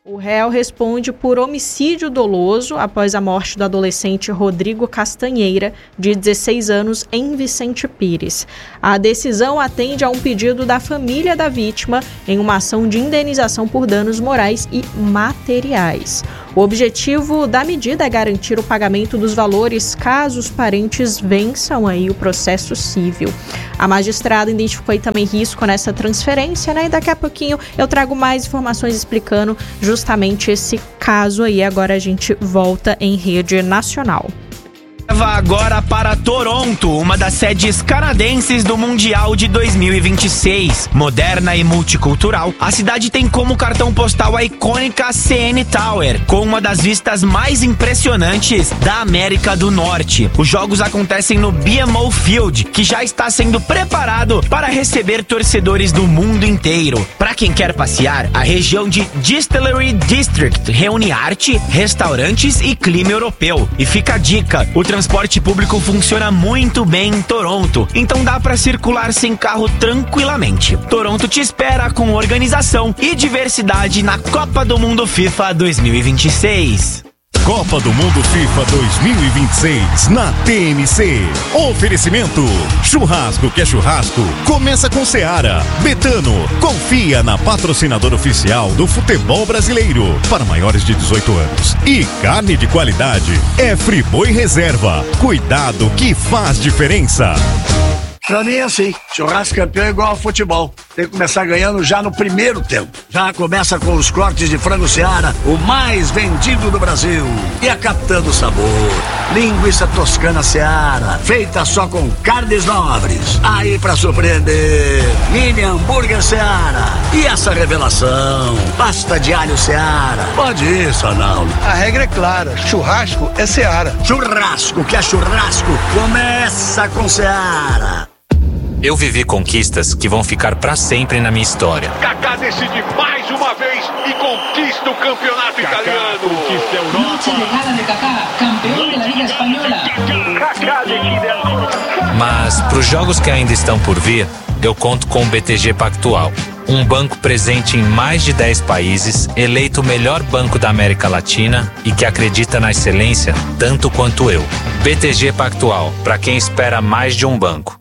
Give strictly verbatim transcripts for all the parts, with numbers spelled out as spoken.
O réu responde por homicídio doloso após a morte do adolescente Rodrigo Castanheira, de dezesseis anos, em Vicente Pires. A decisão atende a um pedido da família da vítima em uma ação de indenização por danos morais e materiais. O objetivo da medida é garantir o pagamento dos valores caso os parentes vençam aí o processo civil. A magistrada identificou aí também risco nessa transferência, né? E daqui a pouquinho eu trago mais informações explicando justamente esse caso aí. Agora a gente volta em rede nacional. Leva agora para Toronto, uma das sedes canadenses do Mundial de dois mil e vinte e seis. Moderna e multicultural, a cidade tem como cartão postal a icônica C N Tower, com uma das vistas mais impressionantes da América do Norte. Os jogos acontecem no B M O Field, que já está sendo preparado para receber torcedores do mundo inteiro. Para quem quer passear, a região de Distillery District reúne arte, restaurantes e clima europeu. E fica a dica, o transporte público funciona muito bem em Toronto, então dá para circular sem carro tranquilamente. Toronto te espera com organização e diversidade na Copa do Mundo FIFA dois mil e vinte e seis. Copa do Mundo FIFA dois mil e vinte e seis na T N C. Oferecimento: churrasco que é churrasco, começa com Seara. Betano, confia na patrocinadora oficial do futebol brasileiro para maiores de dezoito anos. E carne de qualidade é Friboi Reserva. Cuidado que faz diferença. Pra mim é assim, churrasco campeão é igual ao futebol. Tem que começar ganhando já no primeiro tempo. Já começa com os cortes de frango Seara, o mais vendido do Brasil. E a Capitã do Sabor, linguiça toscana Seara, feita só com carnes nobres. Aí pra surpreender, mini hambúrguer Seara. E essa revelação, pasta de alho Seara. Pode ir, Sonaldo. A regra é clara, churrasco é Seara. Churrasco que é churrasco, começa com Seara. Eu vivi conquistas que vão ficar pra sempre na minha história. Kaká decide mais uma vez e conquista o campeonato Kaká italiano. Conquista a Europa. Noche de gala de Kaká, campeão da Liga Espanhola. Kaká decide a... Mas pros jogos que ainda estão por vir, eu conto com o B T G Pactual. Um banco presente em mais de dez países, eleito o melhor banco da América Latina e que acredita na excelência tanto quanto eu. B T G Pactual, para quem espera mais de um banco.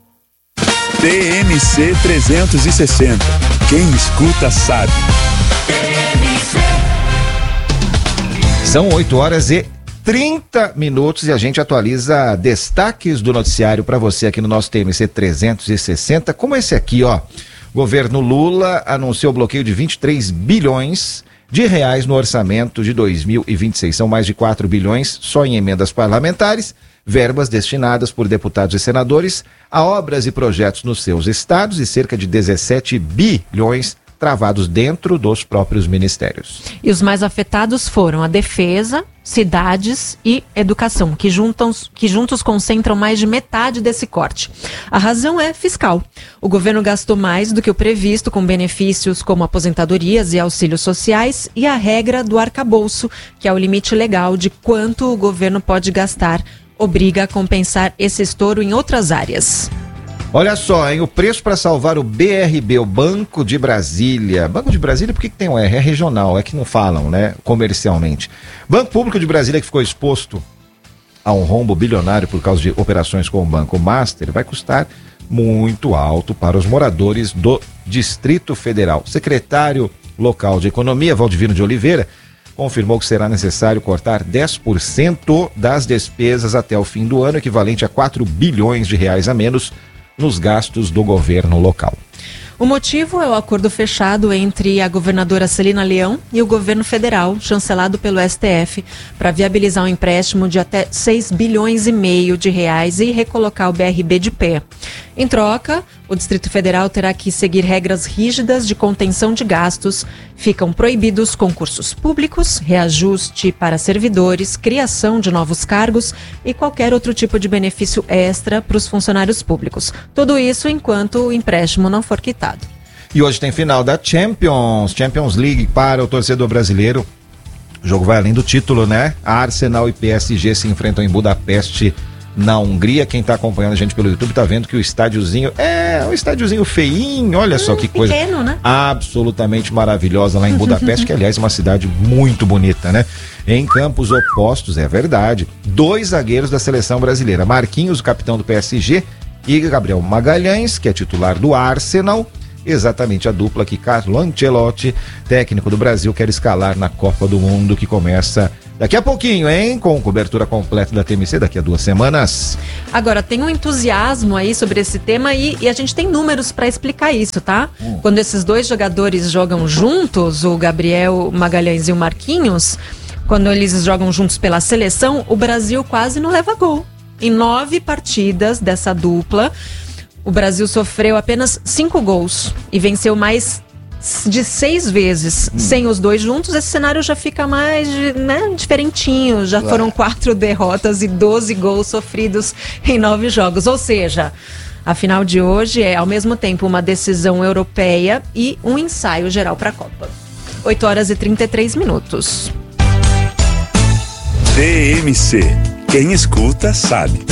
T N C trezentos e sessenta. Quem escuta sabe. São oito horas e trinta minutos e a gente atualiza destaques do noticiário para você aqui no nosso T N C trezentos e sessenta, como esse aqui, ó. Governo Lula anunciou bloqueio de vinte e três bilhões de reais no orçamento de dois mil e vinte e seis. São mais de quatro bilhões só em emendas parlamentares, verbas destinadas por deputados e senadores a obras e projetos nos seus estados e cerca de dezessete bilhões travados dentro dos próprios ministérios. E os mais afetados foram a defesa, cidades e educação, que, juntam, que juntos concentram mais de metade desse corte. A razão é fiscal. O governo gastou mais do que o previsto com benefícios como aposentadorias e auxílios sociais e a regra do arcabouço, que é o limite legal de quanto o governo pode gastar, obriga a compensar esse estouro em outras áreas. Olha só, hein, o preço para salvar o B R B, o Banco de Brasília. Banco de Brasília, por que, que tem um R? É regional, é que não falam, né, comercialmente. Banco Público de Brasília, que ficou exposto a um rombo bilionário por causa de operações com o Banco Master, vai custar muito alto para os moradores do Distrito Federal. O secretário local de Economia, Valdivino de Oliveira, confirmou que será necessário cortar dez por cento das despesas até o fim do ano, equivalente a quatro bilhões de reais a menos nos gastos do governo local. O motivo é o acordo fechado entre a governadora Celina Leão e o governo federal, chancelado pelo S T F, para viabilizar um empréstimo de até seis bilhões e meio de reais e recolocar o B R B de pé. Em troca, o Distrito Federal terá que seguir regras rígidas de contenção de gastos. Ficam proibidos concursos públicos, reajuste para servidores, criação de novos cargos e qualquer outro tipo de benefício extra para os funcionários públicos. Tudo isso enquanto o empréstimo não for quitado. E hoje tem final da Champions, Champions League para o torcedor brasileiro. O jogo vai além do título, né? A Arsenal e P S G se enfrentam em Budapeste na Hungria. Quem está acompanhando a gente pelo YouTube está vendo que o estádiozinho é um estádiozinho feinho, olha hum, só que coisa pequeno, né? Absolutamente maravilhosa lá em Budapeste, que aliás é uma cidade muito bonita, né? Em campos opostos, é verdade, dois zagueiros da seleção brasileira, Marquinhos, o capitão do P S G, e Gabriel Magalhães, que é titular do Arsenal, exatamente a dupla que Carlo Ancelotti, técnico do Brasil, quer escalar na Copa do Mundo, que começa daqui a pouquinho, hein? Com cobertura completa da T M C daqui a duas semanas. Agora, tem um entusiasmo aí sobre esse tema e, e a gente tem números para explicar isso, tá? Hum. Quando esses dois jogadores jogam juntos, o Gabriel Magalhães e o Marquinhos, quando eles jogam juntos pela seleção, o Brasil quase não leva gol. Em nove partidas dessa dupla, o Brasil sofreu apenas cinco gols e venceu mais de seis vezes. Hum. Sem os dois juntos, esse cenário já fica mais, né, diferentinho. Já claro. Foram quatro derrotas e doze gols sofridos em nove jogos. Ou seja, a final de hoje é, ao mesmo tempo, uma decisão europeia e um ensaio geral para a Copa. oito horas e trinta e três minutos. T M C. Quem escuta, sabe.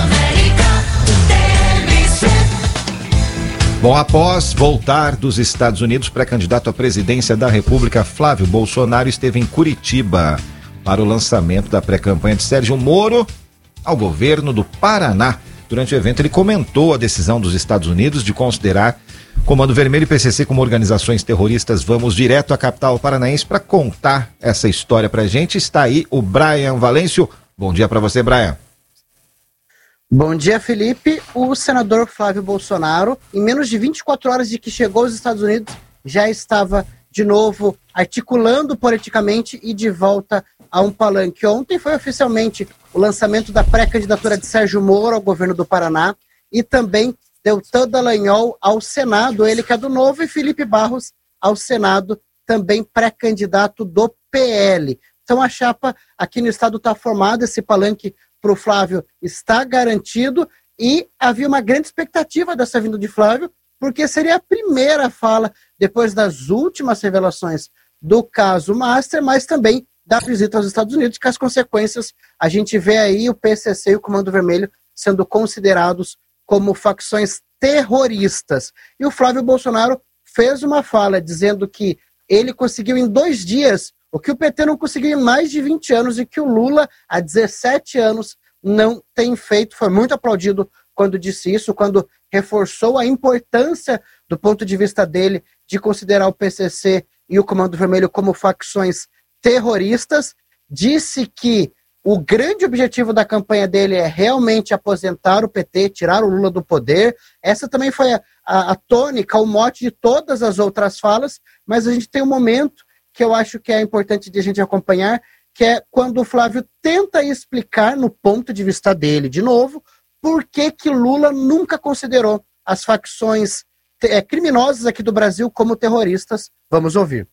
Bom, após voltar dos Estados Unidos, pré-candidato à presidência da República, Flávio Bolsonaro esteve em Curitiba para o lançamento da pré-campanha de Sérgio Moro ao governo do Paraná. Durante o evento, ele comentou a decisão dos Estados Unidos de considerar Comando Vermelho e P C C como organizações terroristas. Vamos direto à capital paranaense para contar essa história pra gente. Está aí o Brian Valêncio. Bom dia para você, Brian. Bom dia, Felipe. O senador Flávio Bolsonaro, em menos de vinte e quatro horas de que chegou aos Estados Unidos, já estava de novo articulando politicamente e de volta a um palanque. Ontem foi oficialmente o lançamento da pré-candidatura de Sérgio Moro ao governo do Paraná e também Deltan Dallagnol ao Senado, ele que é do Novo, e Felipe Barros ao Senado, também pré-candidato do P L. Então a chapa aqui no estado está formada, esse palanque para o Flávio está garantido e havia uma grande expectativa dessa vinda de Flávio, porque seria a primeira fala depois das últimas revelações do caso Master, mas também da visita aos Estados Unidos, que as consequências a gente vê aí o P C C e o Comando Vermelho sendo considerados como facções terroristas. E o Flávio Bolsonaro fez uma fala dizendo que ele conseguiu em dois dias o que o P T não conseguiu em mais de vinte anos e que o Lula, há dezessete anos, não tem feito. Foi muito aplaudido quando disse isso, quando reforçou a importância, do ponto de vista dele, de considerar o P C C e o Comando Vermelho como facções terroristas. Disse que o grande objetivo da campanha dele é realmente aposentar o P T, tirar o Lula do poder. Essa também foi a, a, a tônica, o mote de todas as outras falas, mas a gente tem um momento que eu acho que é importante de a gente acompanhar, que é quando o Flávio tenta explicar, no ponto de vista dele, de novo, por que que Lula nunca considerou as facções é, criminosas aqui do Brasil como terroristas. Vamos ouvir.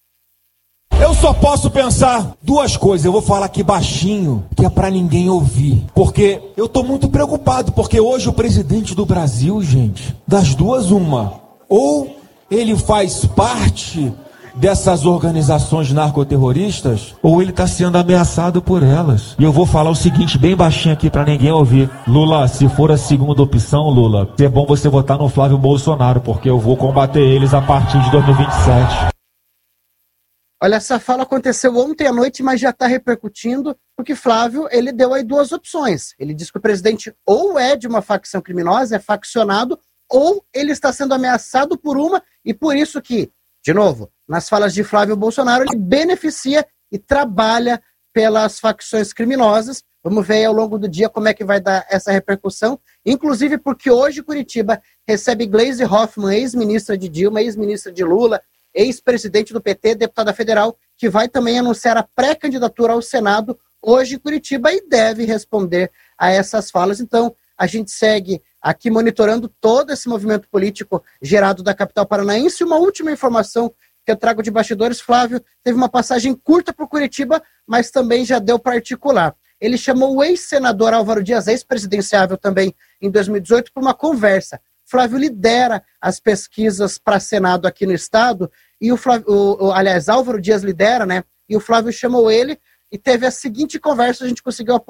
Eu só posso pensar duas coisas, eu vou falar aqui baixinho, que é pra ninguém ouvir, porque eu tô muito preocupado, porque hoje o presidente do Brasil, gente, das duas uma, ou ele faz parte dessas organizações narcoterroristas, ou ele está sendo ameaçado por elas. E eu vou falar o seguinte, bem baixinho aqui para ninguém ouvir. Lula, se for a segunda opção, Lula, é bom você votar no Flávio Bolsonaro, porque eu vou combater eles a partir de dois mil e vinte e sete. Olha, essa fala aconteceu ontem à noite, mas já está repercutindo, porque Flávio, ele deu aí duas opções. Ele diz que o presidente ou é de uma facção criminosa, é faccionado, ou ele está sendo ameaçado por uma, e por isso que, de novo, nas falas de Flávio Bolsonaro, ele beneficia e trabalha pelas facções criminosas. Vamos ver aí ao longo do dia como é que vai dar essa repercussão, inclusive porque hoje Curitiba recebe Gleisi Hoffmann, ex-ministra de Dilma, ex-ministra de Lula, ex-presidente do P T, deputada federal, que vai também anunciar a pré-candidatura ao Senado hoje em Curitiba e deve responder a essas falas. Então, a gente segue aqui monitorando todo esse movimento político gerado da capital paranaense. Uma última informação que eu trago de bastidores: Flávio teve uma passagem curta por Curitiba, mas também já deu para articular. Ele chamou o ex-senador Álvaro Dias, ex-presidenciável também em dois mil e dezoito, para uma conversa. Flávio lidera as pesquisas para Senado aqui no estado, e o Flávio, o, o, aliás, Álvaro Dias lidera, né? E o Flávio chamou ele e teve a seguinte conversa, a gente conseguiu apurar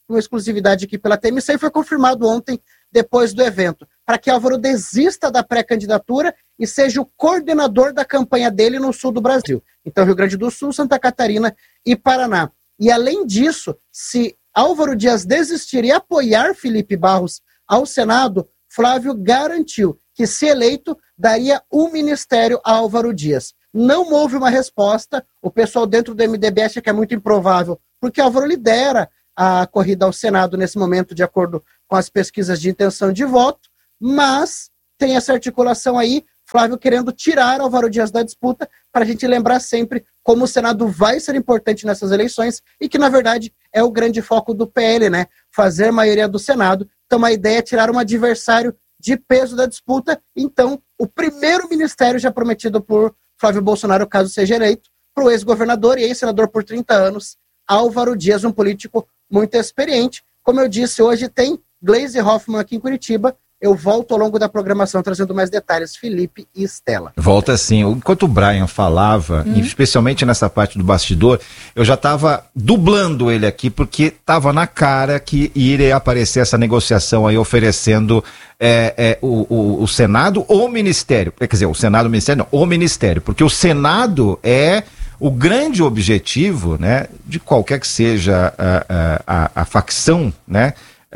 uma exclusividade aqui pela T M C e foi confirmado ontem, depois do evento, para que Álvaro desista da pré-candidatura e seja o coordenador da campanha dele no sul do Brasil. Então, Rio Grande do Sul, Santa Catarina e Paraná. E, além disso, se Álvaro Dias desistir e apoiar Felipe Barros ao Senado, Flávio garantiu que, se eleito, daria um ministério a Álvaro Dias. Não houve uma resposta, o pessoal dentro do M D B acha que é muito improvável, porque Álvaro lidera a corrida ao Senado nesse momento, de acordo com as pesquisas de intenção de voto, mas tem essa articulação aí, Flávio querendo tirar Álvaro Dias da disputa, para a gente lembrar sempre como o Senado vai ser importante nessas eleições e que, na verdade, é o grande foco do P L, né? Fazer maioria do Senado. Então, a ideia é tirar um adversário de peso da disputa. Então, o primeiro ministério já prometido por Flávio Bolsonaro, caso seja eleito, para o ex-governador e ex-senador por trinta anos, Álvaro Dias, um político muito experiente. Como eu disse, hoje tem Gleisi Hoffmann aqui em Curitiba. Eu volto ao longo da programação trazendo mais detalhes, Felipe e Estela. Volta assim, enquanto o Brian falava, uhum. especialmente nessa parte do bastidor, eu já estava dublando ele aqui, porque estava na cara que iria aparecer essa negociação aí oferecendo é, é, o, o, o Senado ou o Ministério, quer dizer, o Senado, o Ministério, não, o Ministério, porque o Senado é o grande objetivo, né, de qualquer que seja a, a, a facção, né,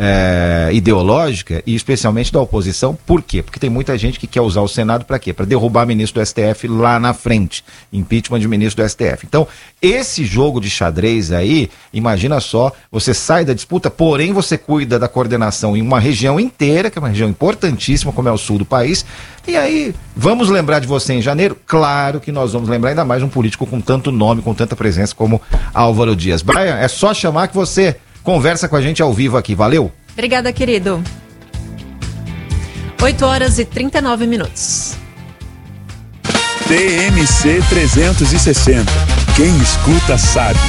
É, ideológica e especialmente da oposição. Por quê? Porque tem muita gente que quer usar o Senado para quê? Para derrubar ministro do S T F lá na frente, impeachment de ministro do S T F. Então, esse jogo de xadrez aí, imagina só, você sai da disputa, porém você cuida da coordenação em uma região inteira, que é uma região importantíssima, como é o sul do país, e aí, vamos lembrar de você em janeiro? Claro que nós vamos lembrar ainda mais um político com tanto nome, com tanta presença como Álvaro Dias. Brian, é só chamar que você conversa com a gente ao vivo aqui, valeu? Obrigada, querido. oito horas e trinta e nove minutos. T M C trezentos e sessenta. Quem escuta sabe.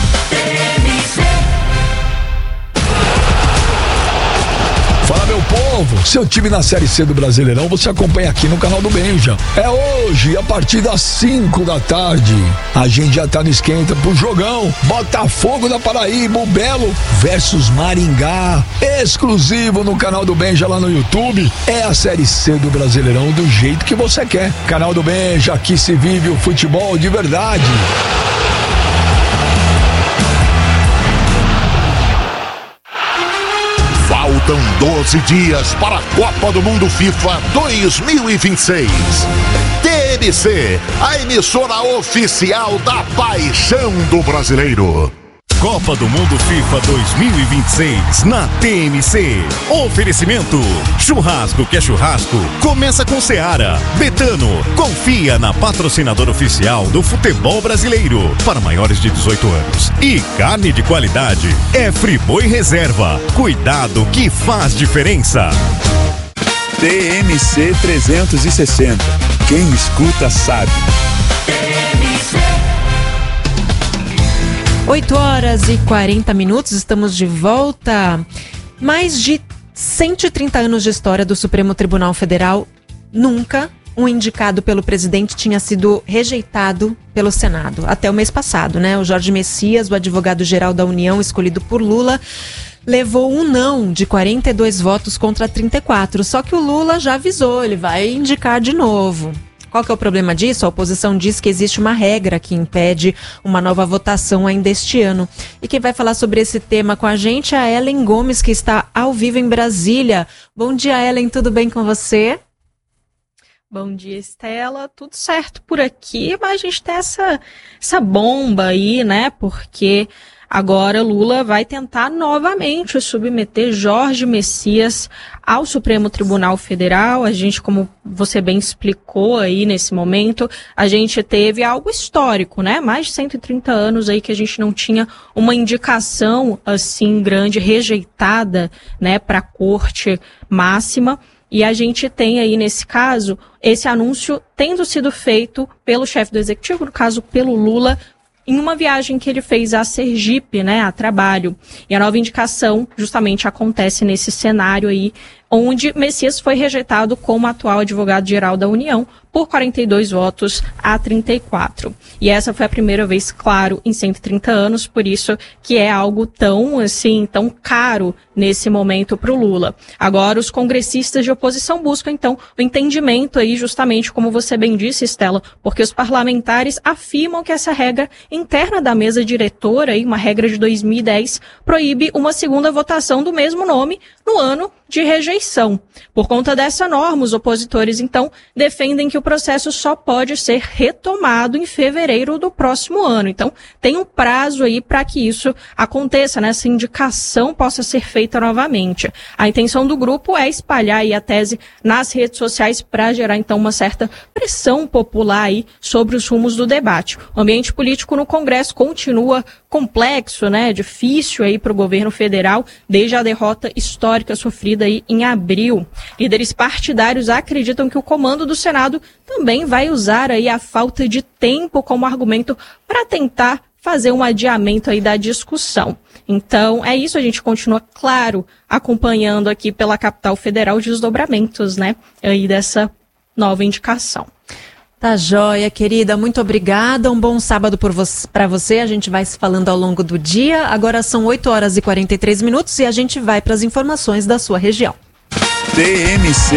Fala, meu povo, seu time na Série C do Brasileirão você acompanha aqui no canal do Benja. É hoje, a partir das cinco da tarde. A gente já tá no esquenta pro jogão Botafogo da Paraíba, o Belo versus Maringá. Exclusivo no canal do Benja lá no YouTube. É a Série C do Brasileirão do jeito que você quer. Canal do Benja, aqui se vive o futebol de verdade. Faltam doze dias para a Copa do Mundo FIFA dois mil e vinte e seis. T M C, a emissora oficial da paixão do brasileiro. Copa do Mundo FIFA dois mil e vinte e seis na T M C. Oferecimento: churrasco que é churrasco, começa com Seara. Betano, confia na patrocinadora oficial do futebol brasileiro para maiores de dezoito anos. E carne de qualidade é Friboi Reserva. Cuidado que faz diferença. T M C trezentos e sessenta. Quem escuta sabe. oito horas e quarenta minutos, estamos de volta. Mais de cento e trinta anos de história do Supremo Tribunal Federal, nunca um indicado pelo presidente tinha sido rejeitado pelo Senado. Até o mês passado, né? O Jorge Messias, o advogado-geral da União, escolhido por Lula, levou um não de quarenta e dois votos contra trinta e quatro. Só que o Lula já avisou, ele vai indicar de novo. Qual que é o problema disso? A oposição diz que existe uma regra que impede uma nova votação ainda este ano. E quem vai falar sobre esse tema com a gente é a Ellen Gomes, que está ao vivo em Brasília. Bom dia, Ellen, tudo bem com você? Bom dia, Estela. Tudo certo por aqui, mas a gente tem essa, essa bomba aí, né? Porque agora Lula vai tentar novamente submeter Jorge Messias ao Supremo Tribunal Federal. A gente, como você bem explicou aí nesse momento, a gente teve algo histórico, né? Mais de cento e trinta anos aí que a gente não tinha uma indicação assim grande, rejeitada, né, para a Corte Máxima. E a gente tem aí, nesse caso, esse anúncio tendo sido feito pelo chefe do Executivo, no caso pelo Lula, em uma viagem que ele fez a Sergipe, né, a trabalho. E a nova indicação justamente acontece nesse cenário aí onde Messias foi rejeitado como atual advogado-geral da União por quarenta e dois votos a trinta e quatro. E essa foi a primeira vez, claro, em cento e trinta anos, por isso que é algo tão, assim, tão caro nesse momento para o Lula. Agora, os congressistas de oposição buscam, então, o entendimento aí, justamente como você bem disse, Estela, porque os parlamentares afirmam que essa regra interna da mesa diretora, aí, uma regra de dois mil e dez, proíbe uma segunda votação do mesmo nome no ano de rejeição. Por conta dessa norma, os opositores, então, defendem que o processo só pode ser retomado em fevereiro do próximo ano. Então, tem um prazo aí para que isso aconteça, né? Essa indicação possa ser feita novamente. A intenção do grupo é espalhar aí a tese nas redes sociais para gerar, então, uma certa pressão popular aí sobre os rumos do debate. O ambiente político no Congresso continua complexo, né? Difícil aí para o governo federal, desde a derrota histórica sofrida aí em abril. Líderes partidários acreditam que o comando do Senado também vai usar aí a falta de tempo como argumento para tentar fazer um adiamento aí da discussão. Então, é isso, a gente continua, claro, acompanhando aqui pela capital federal os desdobramentos, né, aí dessa nova indicação. Tá joia, querida, muito obrigada, um bom sábado para você, a gente vai se falando ao longo do dia, agora são oito horas e quarenta e três minutos e a gente vai para as informações da sua região. T M C